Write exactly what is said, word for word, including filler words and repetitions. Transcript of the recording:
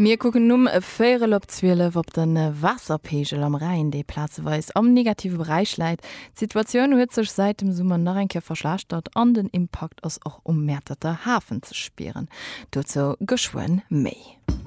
Mir gucken um faire Lobzwiele op den Wasserpegel am Rhein de Platzweis am negative Bereich leit. Situation huet sech seit dem Summer nach enke verschlacht dat an den Impact ass auch ummerteter Hafen zu spieren. Dazu geschwoen méi.